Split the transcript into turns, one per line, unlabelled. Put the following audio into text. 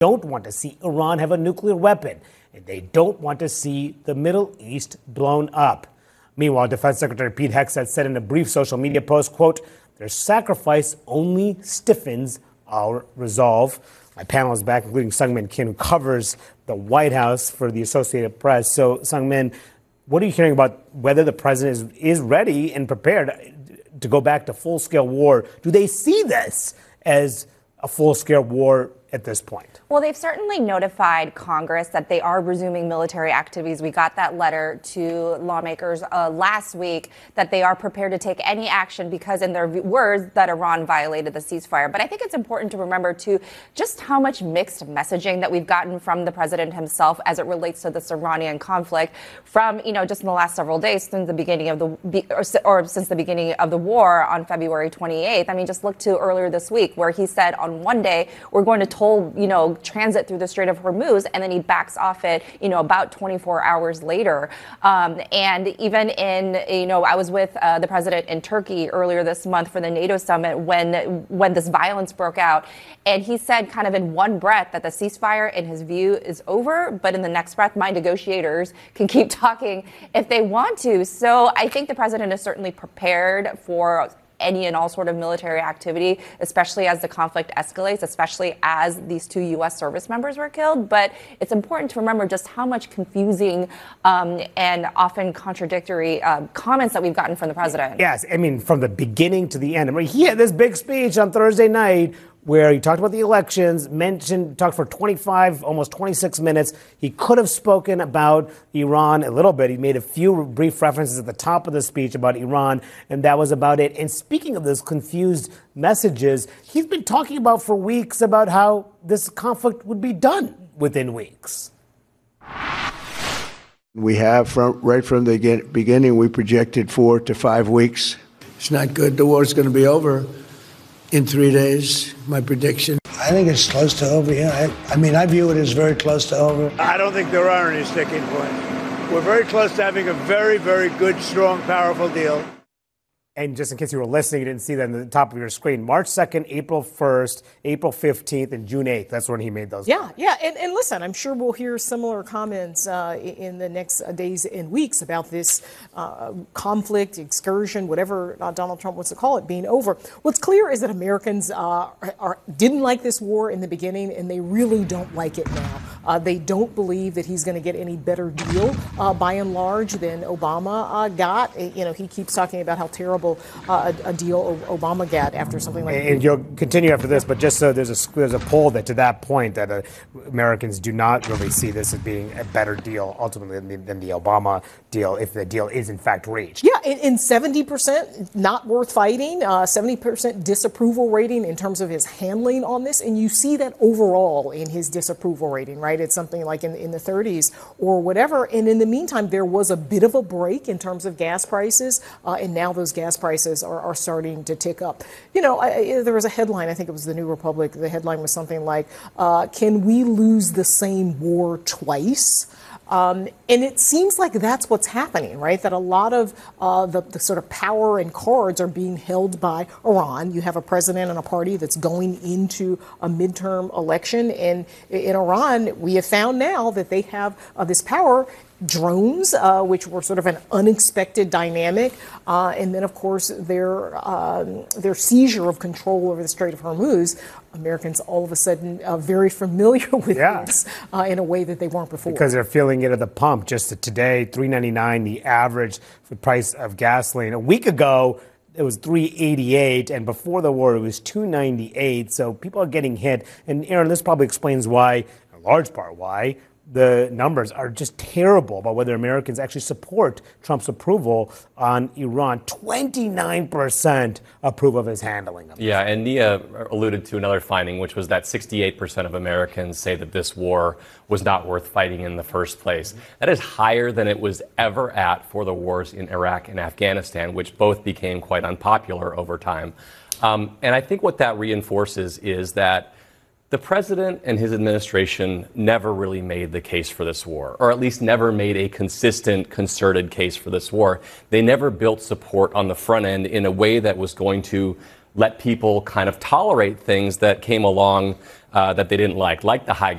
don't want to see Iran have a nuclear weapon, and they don't want to see the Middle East blown up. Meanwhile, Defense Secretary Pete Hegseth said in a brief social media post, quote, "Their sacrifice only stiffens our resolve." My panel is back, including Sungmin Kim, who covers the White House for the Associated Press. So, Sungmin, what are you hearing about whether the president is ready and prepared to go back to full-scale war? Do they see this as a full-scale war at this point?
Well, they've certainly notified Congress that they are resuming military activities. We got that letter to lawmakers last week that they are prepared to take any action because, in their words, that Iran violated the ceasefire. But I think it's important to remember, too, just how much mixed messaging that we've gotten from the president himself as it relates to this Iranian conflict from, just in the last several days since the beginning of since the beginning of the war on February 28th. I mean, just look to earlier this week where he said on one day, we're going to toll, transit through the Strait of Hormuz, and then he backs off it, about 24 hours later. And even in, I was with the president in Turkey earlier this month for the NATO summit when this violence broke out. And he said kind of in one breath that the ceasefire, in his view, is over. But in the next breath, my negotiators can keep talking if they want to. So I think the president is certainly prepared for any and all sort of military activity, especially as the conflict escalates, especially as these 2 U.S. service members were killed. But it's important to remember just how much confusing and often contradictory comments that we've gotten from the president.
Yes, I mean, from the beginning to the end. I mean, he had this big speech on Thursday night where he talked about the elections, talked for 25, almost 26 minutes. He could have spoken about Iran a little bit. He made a few brief references at the top of the speech about Iran, and that was about it. And speaking of those confused messages, he's been talking about for weeks about how this conflict would be done within weeks.
We have, right from the beginning, we projected 4 to 5 weeks. It's not good. The war's going to be over in 3 days, my prediction.
I think it's close to over, yeah. I mean, I view it as very close to over.
I don't think there are any sticking points. We're very close to having a very, very good, strong, powerful deal.
And just in case you were listening, you didn't see that on the top of your screen, March 2nd, April 1st, April 15th, and June 8th. That's when he made those comments.
Yeah. And listen, I'm sure we'll hear similar comments in the next days and weeks about this conflict, excursion, whatever Donald Trump wants to call it, being over. What's clear is that Americans didn't like this war in the beginning, and they really don't like it now. They don't believe that he's going to get any better deal, by and large, than Obama got. He keeps talking about how terrible a deal Obama got after something like that.
And you'll continue after this, but just so there's a poll that to that point that Americans do not really see this as being a better deal ultimately than the Obama deal, if the deal is in fact reached.
Yeah, and 70% not worth fighting, 70% disapproval rating in terms of his handling on this, and you see that overall in his disapproval rating, right? It's something like in the 30s or whatever. And in the meantime, there was a bit of a break in terms of gas prices, and now those gas prices are starting to tick up. There was a headline, I think it was the New Republic. The headline was something like, can we lose the same war twice? And it seems like that's what's happening, right? That a lot of the sort of power and cards are being held by Iran. You have a president and a party that's going into a midterm election. And in Iran, we have found now that they have this power. Drones, which were sort of an unexpected dynamic, and then, of course, their seizure of control over the Strait of Hormuz. Americans all of a sudden very familiar with this in a way that they weren't before.
Because they're feeling it at the pump. Just today, $3.99, the average price of gasoline. A week ago, it was $3.88, and before the war, it was $2.98. So people are getting hit. And, Aaron, this probably explains why, a large part why, the numbers are just terrible about whether Americans actually support Trump's approval on Iran. 29% approve of his handling of it.
Yeah, and Nia alluded to another finding, which was that 68% of Americans say that this war was not worth fighting in the first place. That is higher than it was ever at for the wars in Iraq and Afghanistan, which both became quite unpopular over time. And I think what that reinforces is that the president and his administration never really made the case for this war, or at least never made a consistent, concerted case for this war. They never built support on the front end in a way that was going to let people kind of tolerate things that came along that they didn't like the high